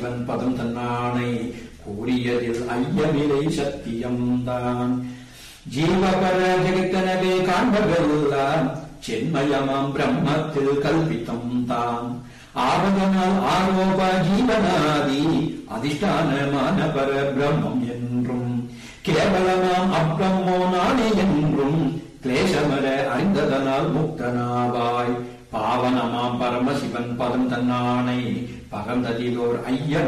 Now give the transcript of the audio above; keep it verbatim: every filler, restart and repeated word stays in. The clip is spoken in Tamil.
பரமசிவன் பதம் தன்னானை கூறியதில் ஐயமிலை சத்தியம்தான். ஜீவபர ஜெகத்தனவே காண்பதெல்லாம் சென்மயமாம் பிரம்மத்தில் கல்பித்தம் தான். ஆவதனால் ஆரோப ஜீவனாதி அதிஷ்டானமான பர பிரம்மம் என்றும் கேவலமாம் அப்பிரம்மோ நானே என்றும் கிளேசமர அறிந்ததனால் முக்தனாவாய். பாவனமாம் பரமசிவன் பதம் தன்னானை பகந்ததிலோர் ஐய